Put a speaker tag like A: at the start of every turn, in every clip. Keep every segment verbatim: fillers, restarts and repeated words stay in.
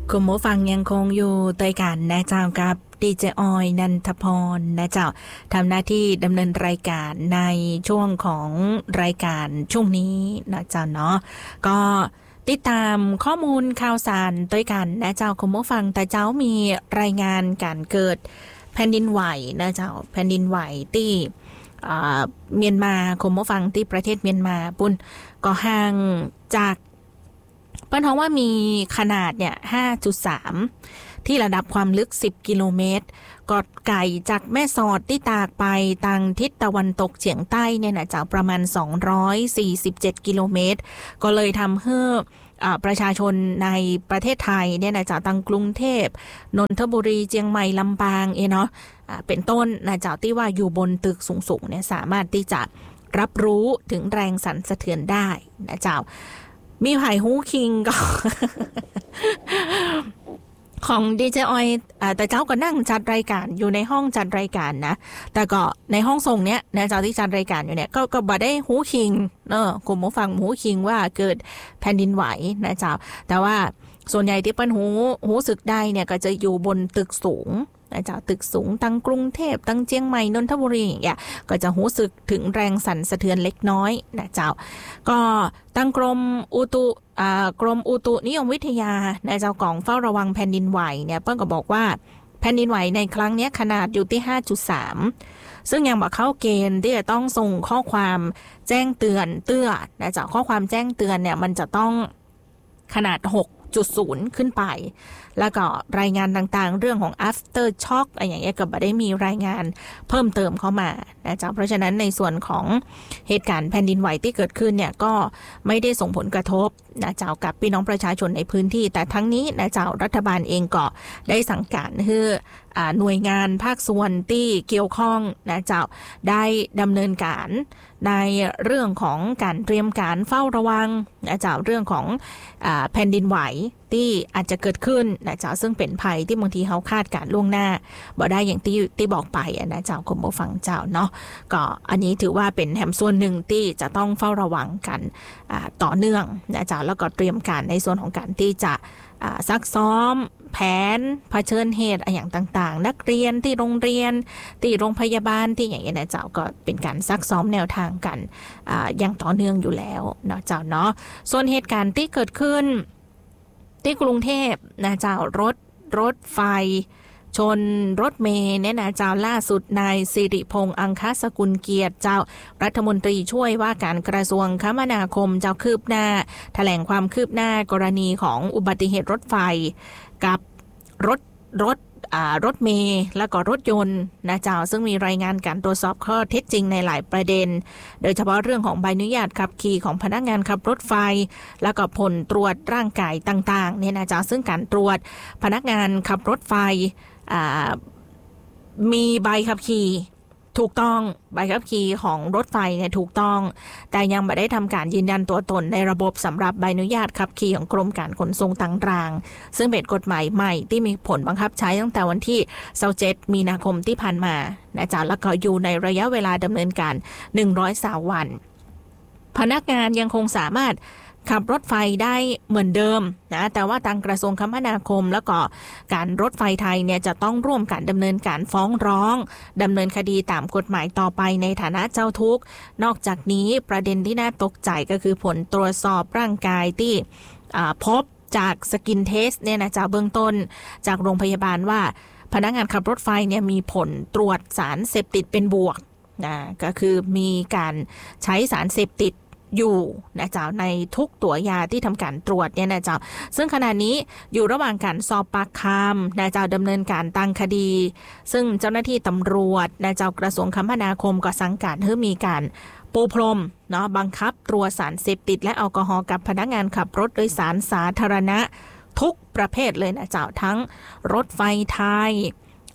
A: คุณผู้ฟังยังคงอยู่ด้วยกันนะเจ้ากับดีเจออยนันทพรนะเจ้าทำหน้าที่ดำเนินรายการในช่วงของรายการช่วงนี้นะเจ้าเนาะก็ติดตามข้อมูลข่าวสารด้วยกันนะเจ้าคุณผู้ฟังแต่เจ้ามีรายงานการเกิดแผ่นดินไหวนะเจ้าแผ่นดินไหวที่เมียนมาคุณผู้ฟังที่ประเทศเมียนมาปุ่นก็ห่างจากเปิ้นท้องว่ามีขนาดเนี่ย ห้าจุดสาม ที่ระดับความลึกสิบกิโลเมตรกอดไก่จากแม่สอดที่ตากไปทางทิศตะวันตกเฉียงใต้เนี่ยนะจากประมาณสองร้อยสี่สิบเจ็ดกิโลเมตรก็เลยทำให้ประชาชนในประเทศไทยเนี่ยนะจากตังกรุงเทพนนทบุรีเชียงใหม่ลำปางเองเนาะเป็นต้นนะจากที่ว่าอยู่บนตึกสูงๆเนี่ยสามารถที่จะรับรู้ถึงแรงสั่นสะเทือนได้นะเจ้ามีไผ่ฮู้คิงก็ ของดีเจออยแต่เจ้าก็นั่งจัดรายการอยู่ในห้องจัดรายการนะแต่ก็ในห้องส่งเนี้ยนะเจ้าที่จัดรายการอยู่เนี้ยก็ก็บ่ได้ฮู้คิงเออกลุ่มผู้ฟังฮู้คิงว่าเกิดแผ่นดินไหวนะเจ้าแต่ว่าส่วนใหญ่ที่เปิ้นฮู้ฮู้สึกได้เนี่ยก็จะอยู่บนตึกสูงนะเจ้าตึกสูงตั้งกรุงเทพตั้งเชียงใหม่นนทบุรีอย่างเงี้ยก็จะรู้สึกถึงแรงสั่นสะเทือนเล็กน้อยนะเจ้าก็ตั้งกรมอุตุอ่ากรมอุตุนิยมวิทยานะเจ้ากองเฝ้าระวังแผ่นดินไหวเนี่ยเปิ้นก็บอกว่าแผ่นดินไหวในครั้งนี้ขนาดอยู่ที่ ห้าจุดสาม ซึ่งยังบ่เข้าเกณฑ์ที่จะต้องส่งข้อความแจ้งเตือนเตือนนะเจ้าข้อความแจ้งเตือนเนี่ยมันจะต้องขนาดหกจุดศูนย์ ขึ้นไปแล้วก็รายงานต่างๆเรื่องของ after shock อะไรอย่างเงี้ยก็บ่ได้มีรายงานเพิ่มเติมเข้ามานะจ๊ะเพราะฉะนั้นในส่วนของเหตุการณ์แผ่นดินไหวที่เกิดขึ้นเนี่ยก็ไม่ได้ส่งผลกระทบนะจ๊ะกับพี่น้องประชาชนในพื้นที่แต่ทั้งนี้นะจ๊ะรัฐบาลเองก็ได้สั่งการให้หน่วยงานภาคส่วนที่เกี่ยวข้องนะจ๊ะได้ดำเนินการในเรื่องของการเตรียมการเฝ้าระวังนะจ๊ะเรื่องของอ่าแผ่นดินไหวที่อาจจะเกิดขึ้นนะจ๊ะซึ่งเป็นภัยที่บางทีเขาคาดการล่วงหน้าบ่ได้อย่างที่ที่บอกไปนะจ๊ะคุณผู้ฟังเจ้าเนาะก็อันนี้ถือว่าเป็นแหมส่วนหนึ่งที่จะต้องเฝ้าระวังกันต่อเนื่องนะจ๊ะแล้วก็เตรียมการในส่วนของการที่จะซักซ้อมแผนเผชิญเหตุอย่างต่างๆนักเรียนที่โรงเรียนที่โรงพยาบาลที่อย่างเงี้ยนะเจ้าก็เป็นการซักซ้อมแนวทางกันอย่างต่อเนื่องอยู่แล้วเนาะเจ้าเนาะส่วนเหตุการณ์ที่เกิดขึ้นที่กรุงเทพนะเจ้ารถรถไฟชนรถเมล์เนี่ยนะเจ้าล่าสุดนายสิริพงษ์อังคสกุลเกียรติเจ้ารัฐมนตรีช่วยว่าการกระทรวงคมนาคมเจ้าคืบหน้าแถลงความคืบหน้ากรณีของอุบัติเหตุรถไฟกับรถรถรถเมล์และก็รถยนต์นะเจ้าซึ่งมีรายงานการตรวจสอบข้อเท็จจริงในหลายประเด็นโดยเฉพาะเรื่องของใบอนุญาตขับขี่ของพนักงานขับรถไฟและก็ผลตรวจร่างกายต่างๆเนี่ยนะเจ้าซึ่งการตรวจพนักงานขับรถไฟมีใบขับขี่ถูกต้องใบขับขี่ของรถไฟเนี่ยถูกต้องแต่ยังไม่ได้ทำการยืนยันตัวตนในระบบสำหรับใบอนุญาตขับขี่ของกรมการขนส่งต่างๆซึ่งเป็นกฎหมายใหม่ที่มีผลบังคับใช้ตั้งแต่วันที่ยี่สิบเจ็ดมีนาคมที่ผ่านมานะจ๊ะแล้วก็อยู่ในระยะเวลาดำเนินการหนึ่งร้อยสามวันพนักงานยังคงสามารถขับรถไฟได้เหมือนเดิมนะแต่ว่าทางกระทรวงคมนาคมแล้วก็การรถไฟไทยเนี่ยจะต้องร่วมกันดำเนินการฟ้องร้องดำเนินคดีตามกฎหมายต่อไปในฐานะเจ้าทุกข์นอกจากนี้ประเด็นที่น่าตกใจก็คือผลตรวจสอบร่างกายที่พบจากสกินเทสเนี่ยนะจากเบื้องต้นจากโรงพยาบาลว่าพนักงานขับรถไฟเนี่ยมีผลตรวจสารเสพติดเป็นบวกนะก็คือมีการใช้สารเสพติดอยู่นะเจ้าในทุกตัวยาที่ทำการตรวจเนี่ยนะเจ้าซึ่งขณะนี้อยู่ระหว่างการสอบปากคำนะเจ้าดำเนินการตั้งคดีซึ่งเจ้าหน้าที่ตำรวจนะเจ้ากระทรวงคมนาคมก็สั่งการให้มีการปูพรมเนาะบังคับตรวจสารเสพติดและแอลกอฮอล์กับพนักงานขับรถโดยสารสาธารณะทุกประเภทเลยนะเจ้าทั้งรถไฟไทย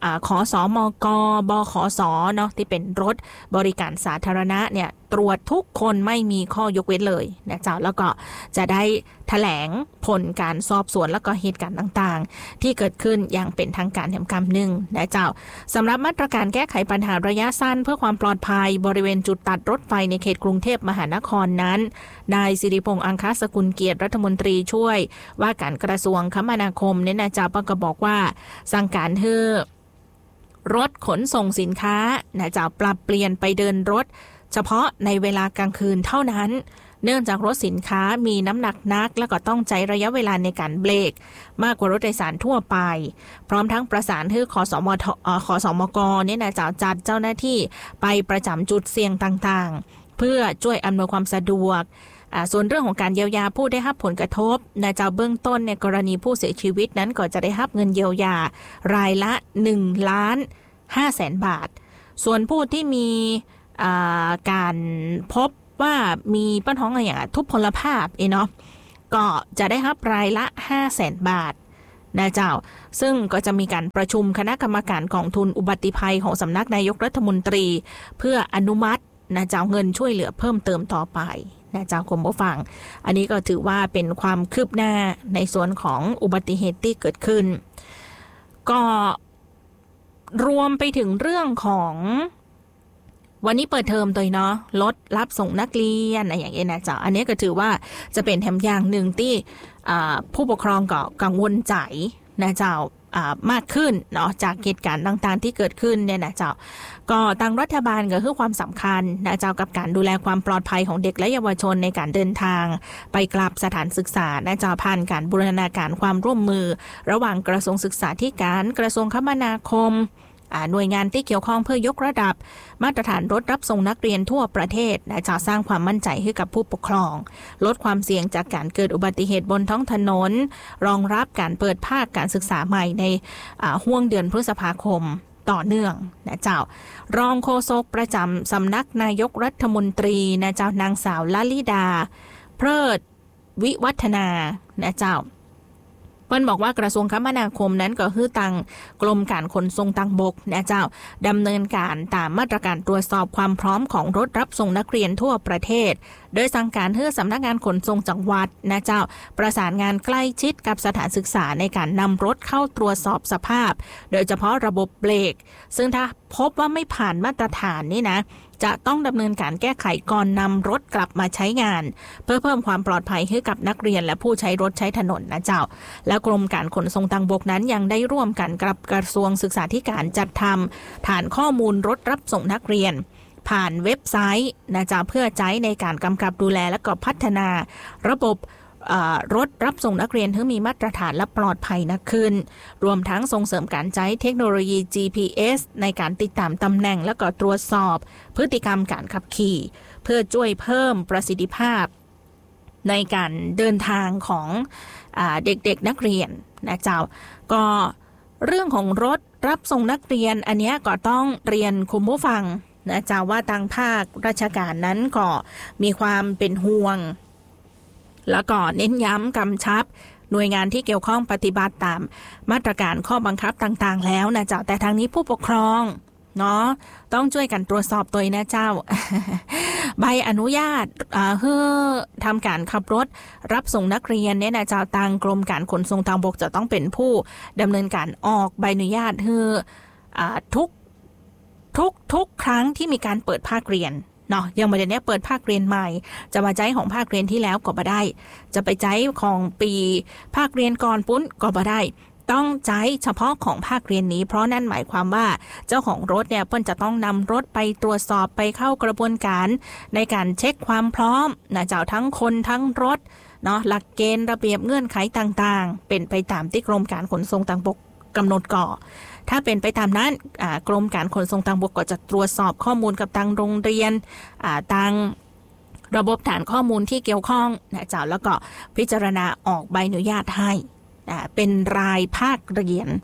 A: ขอสมกบขสเนาะที่เป็นรถบริการสาธารณะเนี่ยตรวจทุกคนไม่มีข้อยกเว้นเลยนะเจ้าแล้วก็จะได้แถลงผลการสอบสวนแล้วก็เหตุการณ์ต่างๆที่เกิดขึ้นอย่างเป็นทางการแห่งกำหนึ่งนะเจ้าสำหรับมาตรการแก้ไขปัญหาระยะสั้นเพื่อความปลอดภัยบริเวณจุดตัดรถไฟในเขตกรุงเทพมหานครนั้นนายสิริพงษ์อังคสกุลเกียรติรัฐมนตรีช่วยว่าการกระทรวงคมนาคมเนี่ยนะเจ้าก็บอกว่าสั่งการให้รถขนส่งสินค้านะจะปรับเปลี่ยนไปเดินรถเฉพาะในเวลากลางคืนเท่านั้นเนื่องจากรถสินค้ามีน้ำหนักนักและก็ต้องใช้ระยะเวลาในการเบรกมากกว่ารถโดยสารทั่วไปพร้อมทั้งประสานให้ขสมทขสมกเนี่ยนะจะจัดเจ้าหน้าที่ไปประจำจุดเสี่ยงต่างๆเพื่อช่วยอำนวยความสะดวกส่วนเรื่องของการเยียวยาผู้ได้รับผลกระทบนะเจ้าเบื้องต้นในกรณีผู้เสียชีวิตนั้นก็จะได้รับเงินเยียวยารายละหนึ่งล้านห้าแสนบาทส่วนผู้ที่มีการพบว่ามีปัญหาอะไรอย่างทุพพลภาพเนาะก็จะได้รับรายละห้าแสนบาทนะเจ้าซึ่งก็จะมีการประชุมคณะกรรมการกองทุนอุบัติภัยของสำนักนายกรัฐมนตรีเพื่ออนุมัตินะเจ้าเงินช่วยเหลือเพิ่มเติมต่อไปนะเจ้าคุณผู้ฟังอันนี้ก็ถือว่าเป็นความคืบหน้าในส่วนของอุบัติเหตุที่เกิดขึ้นก็รวมไปถึงเรื่องของวันนี้เปิดเทอมตัวเนาะรถรับส่งนักเรียนอะไรอย่างเงี้ยนะเจ้าอันนี้ก็ถือว่าจะเป็นแถมอย่างหนึ่งที่ผู้ปกครองก็กังวลใจนะเจ้ามากขึ้นเนาะจากเหตุการณ์ต่างๆที่เกิดขึ้นเนี่ยนะเจ้าก็ทางรัฐบาลก็คือความสำคัญนะเจ้ากับการดูแลความปลอดภัยของเด็กและเยาวชนในการเดินทางไปกลับสถานศึกษานะเจ้าผ่านการบูรณาการความร่วมมือระหว่างกระทรวงศึกษาธิการกระทรวงคมนาคมหน่วยงานที่เกี่ยวข้องเพื่อยกระดับมาตรฐานรถรับส่งนักเรียนทั่วประเทศและจะสร้างความมั่นใจให้กับผู้ปกครองลดความเสี่ยงจากการเกิดอุบัติเหตุบนท้องถนนรองรับการเปิดภาคการศึกษาใหม่ในห้วงเดือนพฤษภาคมต่อเนื่องนะเจ้ารองโฆษกประจำสำนักนายกรัฐมนตรีนะเจ้านางสาวลลิดาเพลิดวิวัฒนานะเจ้าเพิ่นบอกว่ากระทรวงคมนาคมนั้นก็คือตังกรมการขนส่งทางบกนะเจ้าดำเนินการตามมาตรการตรวจสอบความพร้อมของรถรับส่งนักเรียนทั่วประเทศโดยสั่งการให้สำนักงานขนส่งจังหวัดนะเจ้าประสานงานใกล้ชิดกับสถานศึกษาในการนำรถเข้าตรวจสอบสภาพโดยเฉพาะระบบเบรกซึ่งถ้าพบว่าไม่ผ่านมาตรฐานนี่นะจะต้องดำเนินการแก้ไขก่อนนำรถกลับมาใช้งานเพื่อเพิ่มความปลอดภัยให้กับนักเรียนและผู้ใช้รถใช้ถนนนะเจ้าและกรมการขนส่งทางบกนั้นยังได้ร่วมกันกับกระทรวงศึกษาธิการจัดทำฐานข้อมูลรถรับส่งนักเรียนผ่านเว็บไซต์นะเจ้าเพื่อใช้ในการกำกับดูแลและก็พัฒนาระบบรถรับส่งนักเรียนที่มีมาตรฐานและปลอดภัยนักขึ้นรวมทั้งส่งเสริมการใช้เทคโนโลยี จี พี เอส ในการติดตามตำแหน่งและก็ตรวจสอบพฤติกรรมการขับขี่เพื่อช่วยเพิ่มประสิทธิภาพในการเดินทางของเด็กๆนักเรียนนะเจ้าก็เรื่องของรถรับส่งนักเรียนอันนี้ก็ต้องเรียนคุณผู้ฟังนะเจ้าว่าทางภาคราชการนั้นก็มีความเป็นห่วงแล้วก็เน้นย้ำกำชับหน่วยงานที่เกี่ยวข้องปฏิบัติตามมาตรการข้อบังคับต่างๆแล้วนะเจ้าแต่ทางนี้ผู้ปกครองเนาะต้องช่วยกันตรวจสอบตัวนะเจ้า ใบอนุญาตเพื่อทำการขับรถรับส่งนักเรียนเนี่ยนะเจ้าทางกรมการขนส่งทางบกจะต้องเป็นผู้ดำเนินการออกใบอนุญาตเพื่อทุกทุกทุกครั้งที่มีการเปิดภาคเรียนเนาะอย่างประเด็นนี้เปิดภาคเรียนใหม่จะมาใช้ของภาคเรียนที่แล้วก็บ่ได้จะไปใช้ของปีภาคเรียนก่อนปุ้นก็บ่ได้ต้องใช้เฉพาะของภาคเรียนนี้เพราะนั่นหมายความว่าเจ้าของรถเนี่ยเพิ่นจะต้องนำรถไปตรวจสอบไปเข้ากระบวนการในการเช็คความพร้อมนะเจ้าทั้งคนทั้งรถเนาะหลักเกณฑ์ระเบียบเงื่อนไขต่างๆเป็นไปตามที่กรมการขนส่งทางบกกำหนดก่อถ้าเป็นไปตามนั้นกรมการขนส่งทางบกก็จะตรวจสอบข้อมูลกับทางโรงเรียนทางระบบฐานข้อมูลที่เกี่ยวข้องนะเจ้าแล้วก็พิจารณาออกใบอนุญาตให้เป็นรายภาคเรียน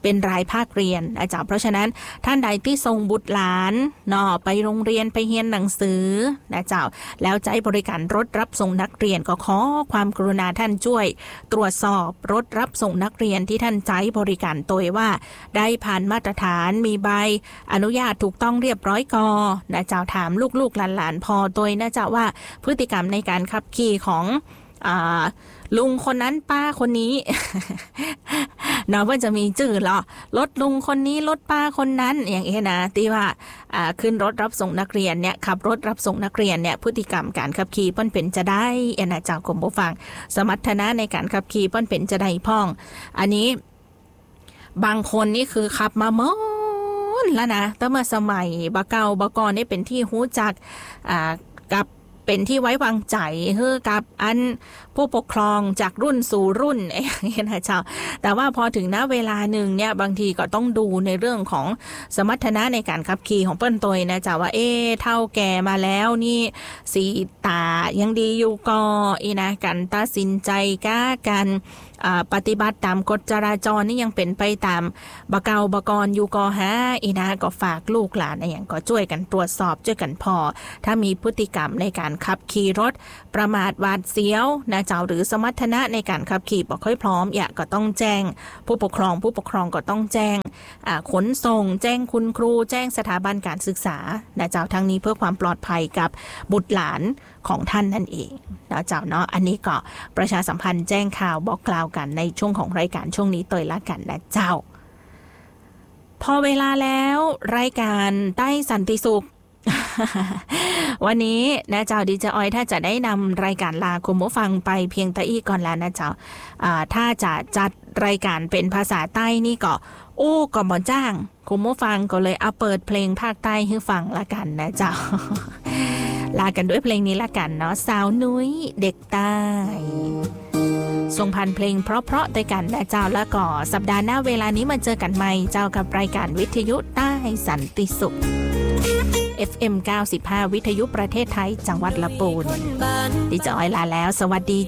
A: เป็นรายภาคเรียนนะเจ้าเพราะฉะนั้นท่านใดที่ส่งบุตรหลานเนาะไปโรงเรียนไปเรียนหนังสือนะเจ้าแล้วใช้บริการรถรับส่งนักเรียนก็ขอความกรุณาท่านช่วยตรวจสอบรถรับส่งนักเรียนที่ท่านใช้บริการโดยว่าได้ผ่านมาตรฐานมีใบอนุญาตถูกต้องเรียบร้อยกอนะเจ้าถามลูกๆหลานๆพอโดยนะเจ้าว่าพฤติกรรมในการขับขี่ของอ่าลุงคนนั้นป้าคนนี้ เนาะว่าจะมีจื่อหรอรถลุงคนนี้รถป้าคนนั้นอย่างเงี้ยนะที่ว่าอ่าขึ้นรถรับส่งนักเรียนเนี่ยขับรถรับส่งนักเรียนเนี่ยพฤติกรรมการขับขี่เปิ้นเป็นจะได้เอ็นะเจ้ากรมผู้ฟังสมรรถนะในการขับขี่เปิ้นเป็นจะได้พ่องอันนี้บางคนนี่คือขับมาเมื่อแล้วนะตั้งแต่สมัยบะเก่าบะกอนนี่เป็นที่หู้จักอ่ากับเป็นที่ไว้วางใจเฮ้อกับอันผู้ปกครองจากรุ่นสู่รุ่นอย่างนี้นะเจ้าแต่ว่าพอถึงณเวลาหนึ่งเนี่ยบางทีก็ต้องดูในเรื่องของสมรรถนะในการขับขี่ของเปิ้นตัวนะเจ้าว่าเอ๊ะเท่าแก่มาแล้วนี่สีตายังดีอยู่ก็อีนะกันตัดสินใจก้ากันปฏิบัติตามกฎจราจรนี่ยังเป็นไปตามบะเกาบะกรอยู่ก็ฮะอีนะก็ฝากลูกหลานอย่างก็ช่วยกันตรวจสอบช่วยกันพอถ้ามีพฤติกรรมในการขับขี่รถประมาทหวาดเสียวนะเจ้าหรือสมรรถนะในการขับขี่บ่ค่อยพร้อมอย่าก็ต้องแจ้งผู้ปกครองผู้ปกครองก็ต้องแจ้งขนส่งแจ้งคุณครูแจ้งสถาบันการศึกษานะเจ้าทั้งนี้เพื่อความปลอดภัยกับบุตรหลานของท่านนั่นเองนะเจ้าเนาะอันนี้ก็ประชาสัมพันธ์แจ้งข่าวบอกกล่าวกันในช่วงของรายการช่วงนี้ตัวละกันนะเจ้าพอเวลาแล้วรายการใต้สันติสุข วันนี้นะเจ้าดีเจออยถ้าจะได้นำรายการลาคุณผู้ฟังไปเพียงแต่อีกก่อนแล้วนะเจ้าถ้าจะจัดรายการเป็นภาษาใต้นี่ก็โอ้ก็บ่จ้างคุณผู้ฟังก็เลยเอาเปิดเพลงภาคใต้ให้ฟังละกันนะเจ้า ลากันด้วยเพลงนี้ละกันเนาะสาวนุ้ยเด็กใต้ส่งผ่านเพลงเพราะๆด้วยกันนะเจ้าแล้วก็สัปดาห์หน้าเวลานี้มาเจอกันใหม่เจ้ากับรายการวิทยุใต้สันติสุข เอฟ เอ็ม เก้าสิบห้า วิทยุประเทศไทยจังหวัดลำพูนดิจอยลาแล้วสวัสดี